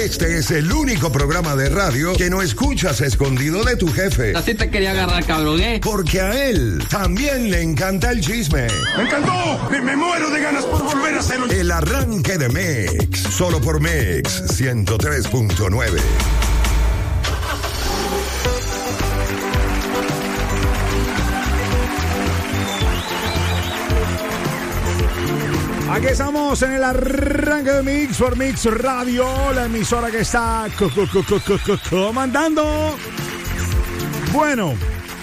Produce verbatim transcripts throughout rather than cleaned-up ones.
Este es el único programa de radio que no escuchas escondido de tu jefe. Así te quería agarrar, cabrón, ¿eh? Porque a él también le encanta el chisme. ¡Me encantó! ¡Me, me muero de ganas por volver a hacerlo! El arranque de Mix, solo por Mix ciento tres punto nueve. Aquí estamos en el arranque de Mix por Mix Radio, la emisora que está co- co- co- co- co- co- comandando. Bueno,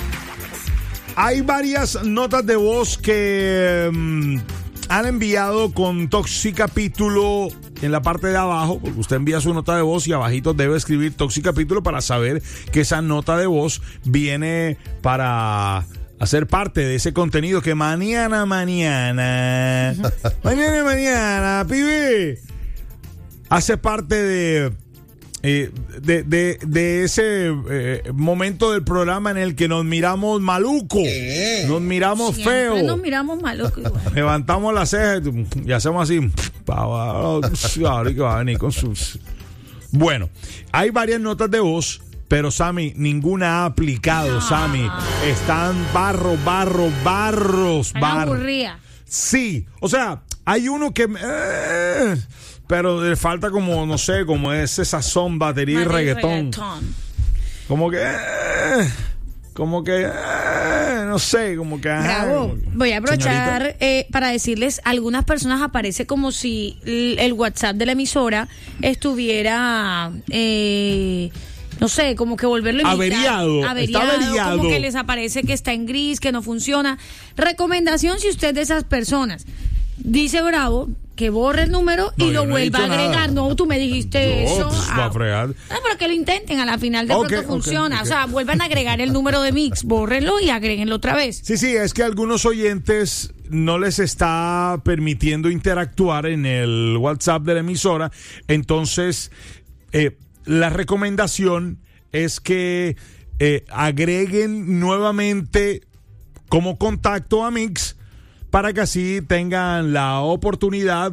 hay varias notas de voz que um, han enviado con Toxicapítulo en la parte de abajo, porque usted envía su nota de voz y abajito debe escribir Toxicapítulo para saber que esa nota de voz viene para hacer parte de ese contenido que mañana, mañana, mañana, mañana, pibe, hace parte de, eh, de, de, de ese eh, momento del programa en el que nos miramos maluco, ¿Qué? nos miramos Siempre feo, nos miramos maluco. levantamos las cejas y hacemos así, pa' abajo, ahora que va a venir con sus... Bueno, hay varias notas de voz, pero Sammy, ninguna ha aplicado, no. Sammy. Están barro, barro, barros, barros. Aburrida. Sí, o sea, hay uno que... Eh, pero le falta como, no sé, como ese sazón, batería y reggaetón. reggaetón. Como que... Eh, como que... Eh, no sé, como que... Bravo. Eh, Voy a aprovechar eh, para decirles, algunas personas aparece como si el WhatsApp de la emisora estuviera... Eh, no sé, como que volverlo a imitar. Averiado, averiado, está averiado. Como que les aparece que está en gris, que no funciona. Recomendación, si usted es de esas personas, dice Bravo, que borre el número y no, lo no vuelva a agregar. Nada. No, tú me dijiste no, eso. Pues, ah, va a fregar. No, pero que lo intenten, a la final de okay, pronto okay, funciona. okay. O sea, vuelvan a agregar el número de Mix, bórrenlo y agréguenlo otra vez. Sí, sí, es que algunos oyentes no les está permitiendo interactuar en el WhatsApp de la emisora. Entonces, eh, la recomendación es que eh, agreguen nuevamente como contacto a Mix para que así tengan la oportunidad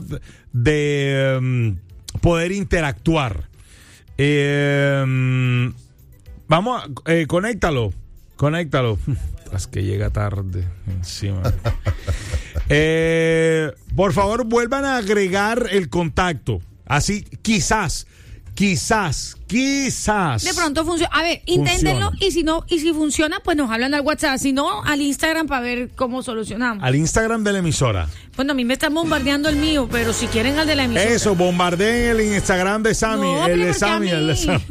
de um, poder interactuar. Eh, um, vamos, a, eh, conéctalo, conéctalo. Es que llega tarde encima. eh, por favor, vuelvan a agregar el contacto. Así, quizás. Quizás, quizás. De pronto funciona. A ver, inténtenlo y si no, y si funciona, pues nos hablan al WhatsApp. Si no, al Instagram para ver cómo solucionamos. Al Instagram de la emisora. Bueno, a mí me están bombardeando el mío, pero si quieren al de la emisora. Eso, bombardeen el Instagram de Sammy. No, el de porque Sammy, a el de Sammy.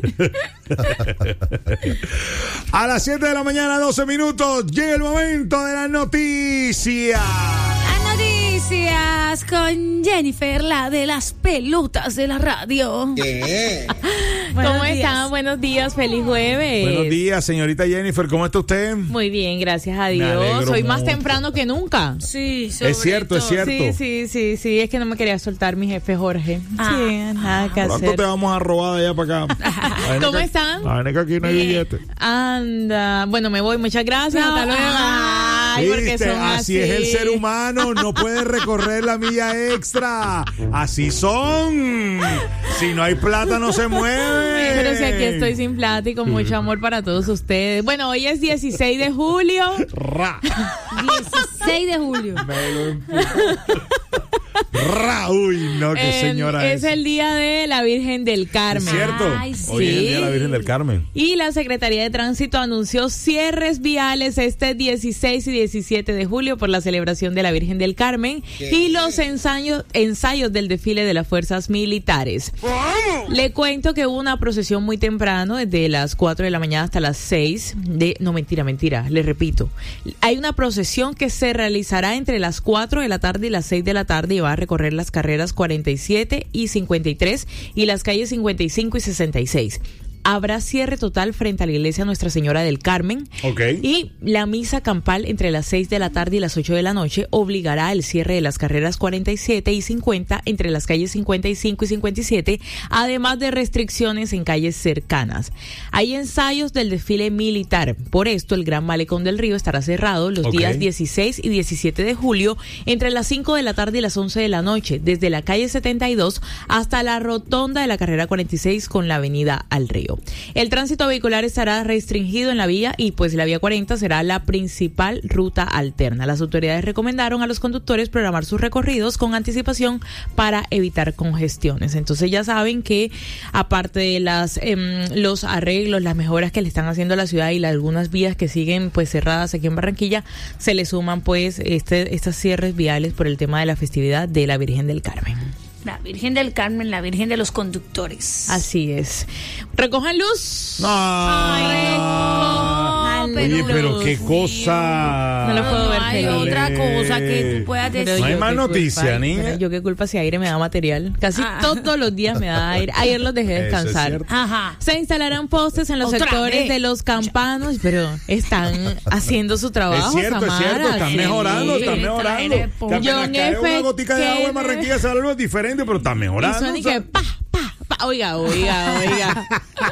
A las siete de la mañana, doce minutos, llega el momento de las noticias. Las noticias con Jennifer, la de las pelotas de la radio. ¿Qué? ¿Cómo están? Buenos días, feliz jueves. Buenos días, señorita Jennifer, ¿cómo está usted? Muy bien, gracias a Me Dios. alegro Hoy más mucho. temprano que nunca. Sí, sobre Es cierto, es todo. cierto. Sí, sí, sí, sí, es que no me quería soltar mi jefe Jorge. Ah. Sí, nada que ¿Cuánto hacer. te vamos a robar de allá para acá? ¿Cómo están? La que aquí no hay billete. Anda, bueno, me voy, muchas gracias, No, hasta luego. Ay, porque ¿Viste? son Así así. es el ser humano, no puede recorrer la milla extra. Así son. Si no hay plata, no se mueve. Pero si aquí estoy sin plata y con mucho amor para todos ustedes. Bueno, hoy es dieciséis de julio. Ra. dieciséis de julio. Me lo empujo. Ra. Uy, no, qué Eh, señora es es. el día de la Virgen del Carmen. ¿Es cierto? Ay, sí. Hoy es el día de la Virgen del Carmen. Y la Secretaría de Tránsito anunció cierres viales este dieciséis y diecisiete de julio por la celebración de la Virgen del Carmen y los ensayos, ensayos del desfile de las fuerzas militares. Le cuento que hubo una procesión muy temprano, desde las cuatro de la mañana hasta las seis. De, no, mentira, mentira, le repito. Hay una procesión que se realizará entre las cuatro de la tarde y las seis de la tarde y va a recorrer las carreras cuarenta y siete y cincuenta y tres y las calles cincuenta y cinco y sesenta y seis. habrá cierre total frente a la iglesia Nuestra Señora del Carmen. Okay. Y la misa campal entre las seis de la tarde y las ocho de la noche obligará el cierre de las carreras cuarenta y siete y cincuenta entre las calles cincuenta y cinco y cincuenta y siete, además de restricciones en calles cercanas. Hay ensayos del desfile militar. Por esto, el Gran Malecón del Río estará cerrado los Okay. días dieciséis y diecisiete de julio entre las cinco de la tarde y las once de la noche, desde la calle setenta y dos hasta la rotonda de la carrera cuarenta y seis con la avenida al Río. El tránsito vehicular estará restringido en la vía y pues la vía cuarenta será la principal ruta alterna. Las autoridades recomendaron a los conductores programar sus recorridos con anticipación para evitar congestiones. Entonces ya saben que aparte de las eh, los arreglos, las mejoras que le están haciendo a la ciudad y la, algunas vías que siguen pues cerradas aquí en Barranquilla, se le suman pues este estos cierres viales por el tema de la festividad de la Virgen del Carmen. La Virgen del Carmen, la Virgen de los conductores. Así es. Recojan luz. No. Ay, no, Oye, pero qué Dios No cosa. lo puedo ver No hay feliz. otra cosa que tú puedas Pero decir. No hay yo más qué noticia, culpa, niña. pero Yo qué culpa si aire me da material. Casi Ah. todos los días me da aire. Ayer los dejé Eso es descansar. cierto. Ajá. Se instalarán postes en los Otra sectores vez. de los campanos, pero están haciendo su trabajo. Es cierto, Samara. es cierto, están Sí. mejorando, están Sí, mejorando. traer Que apenas John cae F. una gotica de agua en Kennedy. Barranquilla sale algo diferente, pero está Y mejorando. suena y o sea. que pa, pa, pa. Oiga, oiga, oiga.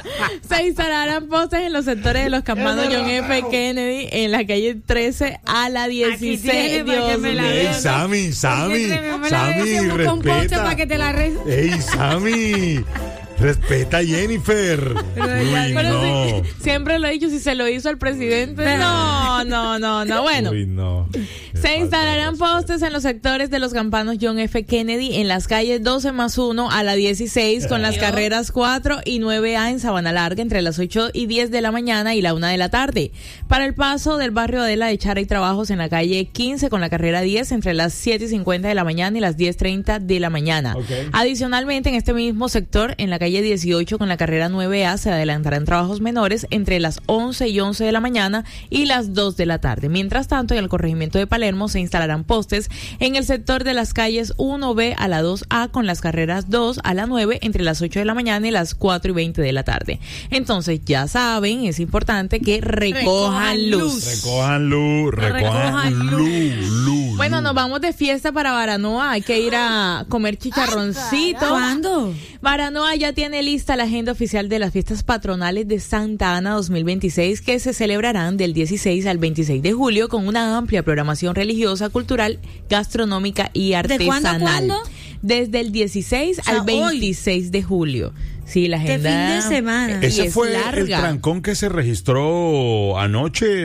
Se instalarán postes en los sectores de los campanos John F. Kennedy en la calle trece a la dieciséis. tiene para que Dios me la mío. Ey, Sammy, Sammy, Sammy, respeta. para que te la re... Ey, Sammy, respeta a Jennifer. Uy, Pero no. sí, siempre lo he dicho, si se lo hizo al presidente. No, no, no, no. Bueno. Uy, no. Se instalarán postes en los sectores de los campanos John F. Kennedy en las calles doce más uno a la dieciséis con las carreras cuatro y nueve A en Sabana Larga entre las ocho y diez de la mañana y la una de la tarde. Para el paso del barrio Adela de Chara y trabajos en la calle quince con la carrera diez entre las siete y cincuenta de la mañana y las diez treinta de la mañana. Okay. Adicionalmente, en este mismo sector, en la calle dieciocho con la carrera nueve A, se adelantarán trabajos menores entre las once y once de la mañana y las dos de la tarde. Mientras tanto, en el corregimiento de Palermo se instalarán postes en el sector de las calles uno B a la dos A con las carreras dos a la nueve entre las ocho de la mañana y las cuatro y veinte de la tarde. Entonces, ya saben, es importante que recojan, Recojan luz. luz. Recojan luz, recojan Recojan luz, luz. Bueno, luz. nos vamos de fiesta para Baranoa. Hay que ir a comer chicharroncito. ¿Cuándo? Baranoa ya tiene lista la agenda oficial de las fiestas patronales de Santa Ana dos mil veintiséis que se celebrarán del dieciséis al veintiséis de julio con una amplia programación religiosa, cultural, gastronómica y ¿De cuándo a artesanal. cuándo? Desde el dieciséis O sea, al veintiséis de julio. Sí, la Este agenda. fin de semana. y Ese es fue larga. el trancón que se registró anoche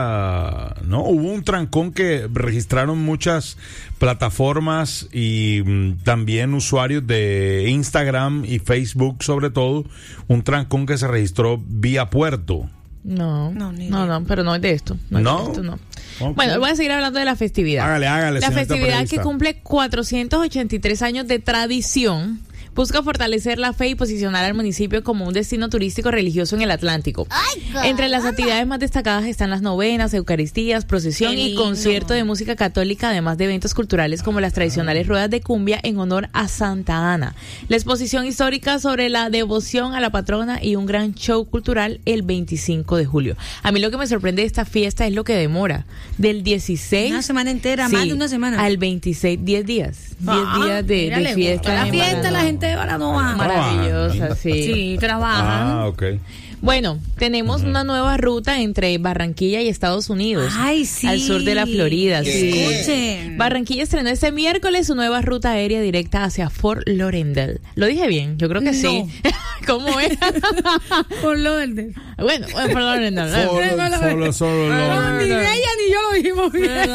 vía, ¿no? Hubo un trancón que registraron muchas plataformas y mm, también usuarios de Instagram y Facebook, sobre todo, un trancón que se registró vía puerto. No, No, no, ni no, idea. pero no es de esto. No, es ¿No? de esto, no. Ok. Bueno, voy a seguir hablando de la festividad. Hágale, hágale, La señorita festividad periodista. que cumple cuatrocientos ochenta y tres años de tradición busca fortalecer la fe y posicionar al municipio como un destino turístico religioso en el Atlántico. Entre las actividades más destacadas están las novenas, eucaristías, procesión Qué y lindo. concierto de música católica, además de eventos culturales como las tradicionales ruedas de cumbia en honor a Santa Ana, la exposición histórica sobre la devoción a la patrona y un gran show cultural el veinticinco de julio. A mí lo que me sorprende de esta fiesta es lo que demora, del dieciséis Una semana entera, más de una semana. al veintiséis, diez días, diez Ah, días de, mira, de le fiesta. gusta la en fiesta, Baranoa. la gente de Baranoa. Maravillosa, Trabajan. sí. Sí, trabajan. Ah, ok. Bueno, tenemos una nueva ruta entre Barranquilla y Estados Unidos. Ay, sí. Al sur de la Florida, sí. Escuchen. Barranquilla estrenó este miércoles su nueva ruta aérea directa hacia Fort Lauderdale. ¿Lo dije bien? Yo creo que sí. ¿Cómo es? Por lo del... bueno, bueno, Fort Lauderdale. Solo, solo, solo, No, ni solo. ella ni yo lo dijimos bien.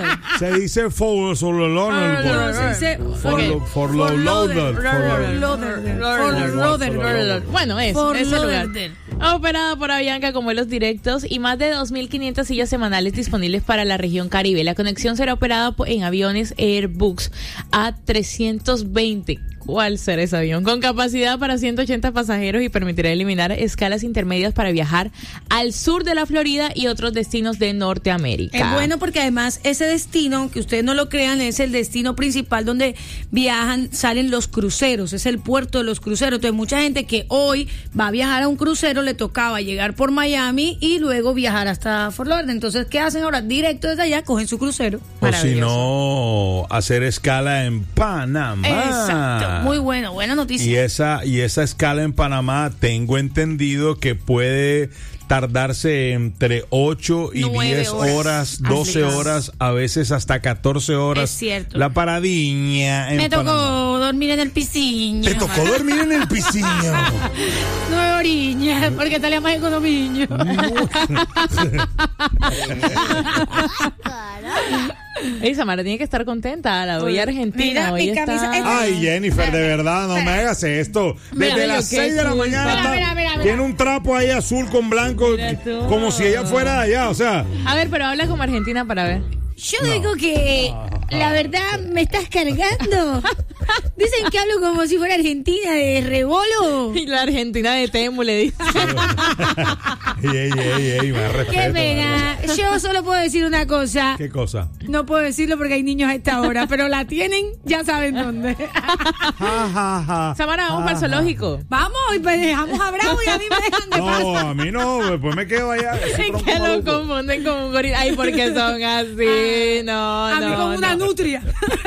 Se dice for solo, No, se dice For ok. lo- for lo loaded, for lo- Lauderdale. Fort Lauderdale. Bueno, es, Fort ese lugar. Lauderdale. Operada por Avianca con vuelos directos y más de dos mil quinientas sillas semanales disponibles para la región Caribe. La conexión será operada po- en aviones Airbus A trescientos veinte. ¿Cuál será ese avión? Con capacidad para ciento ochenta pasajeros y permitirá eliminar escalas intermedias para viajar al sur de la Florida y otros destinos de Norteamérica. Es bueno porque además ese destino, aunque ustedes no lo crean, es el destino principal donde viajan, salen los cruceros, es el puerto de los cruceros. Entonces mucha gente que hoy va a viajar a un crucero le tocaba llegar por Miami y luego viajar hasta Fort Lauderdale. Entonces, ¿qué hacen ahora? Directo desde allá, cogen su crucero. O si no, hacer escala en Panamá. Exacto, muy bueno, buena noticia. Y esa, y esa escala en Panamá, tengo entendido que puede tardarse entre ocho y diez horas, horas doce horas, a veces hasta catorce horas. Es cierto. La paradiña en Me tocó Panamá. dormir en el piscino. Te tocó dormir en el piscino. No oriña, porque salía más economía. Ey, Samara tiene que estar contenta, la voy a Argentina. Mira, hoy mi está... camisa es- Ay, Jennifer, de verdad, no me hagas esto. Desde Mira, las qué seis de la culpa. mañana está- Mira, mira, mira. tiene un trapo ahí azul con blanco, Mira tú. como si ella fuera de allá, o sea. A ver, pero habla como argentina para ver. Yo digo que la verdad me estás cargando. Dicen que hablo como si fuera argentina de rebolo. Y la Argentina de Temu le dice. Ey, ey, ey, ey, más respeto, Qué pena. Yo solo puedo decir una cosa. ¿Qué cosa? No puedo decirlo porque hay niños a esta hora, pero la tienen, ya saben dónde. Ja, ja, ja. Samara, vamos para el zoológico. Vamos, y pues dejamos a Bravo y a mí me dejan de No, pasar. a mí no, después me quedo allá. ese Es tronco que lo maluco. confunden con un gorila. Ay, porque son así. No, A mí no, como una no. nutria.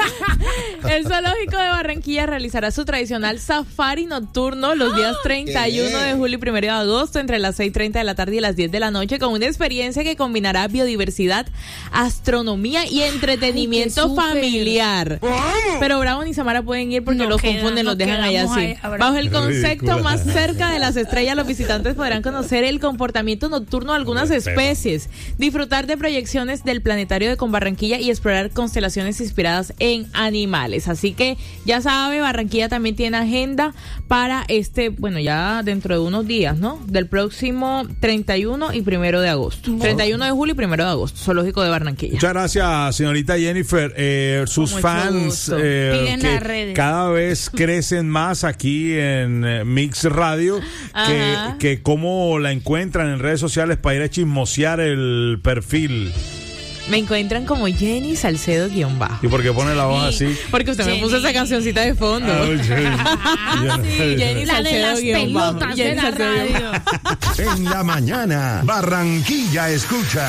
El zoológico de Barranquilla realizará su tradicional safari nocturno los días treinta y uno de julio y primero de agosto entre las seis y treinta de la tarde y las diez de la noche, con una experiencia que combinará biodiversidad, astronomía y entretenimiento Ay, qué súper. familiar. Pero Bravo ni Samara pueden ir porque No los queda, confunden, no los dejan allá quedamos así. ahí, Bravo. Bajo el concepto Ridícula. más cerca de las estrellas, los visitantes podrán conocer el comportamiento nocturno de algunas Respeto. especies, disfrutar de proyecciones del planetario de Con Barranquilla y explorar constelaciones inspiradas en animales. Así que ya sabe, Barranquilla también tiene agenda para este, bueno, ya dentro de unos días, ¿no? Del próximo treinta y uno y primero de agosto. treinta y uno de julio y primero de agosto, Zoológico de Barranquilla. Muchas gracias, señorita Jennifer. Eh, sus Con mucho fans gusto. eh, Piden que las redes. cada vez crecen más aquí en eh, Mix Radio, que, Ajá. que cómo la encuentran en redes sociales para ir a chismosear el perfil. Me encuentran como Jenny Salcedo guión bajo. ¿Y por qué pone la voz así? Porque usted me puso esa cancioncita de fondo. Ay, Jenny. Ah, sí, Jenny la de Salcedo las guión bajo. pelotas de Jenny la Salcedo guión radio. En la mañana, Barranquilla escucha.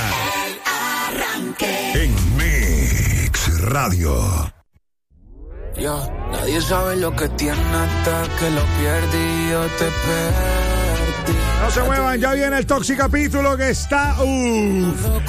En Mix Radio. Yo, nadie sabe lo que tiene hasta que lo pierde y yo te perdí. No se muevan, ya viene el Toxi capítulo que está. Uf.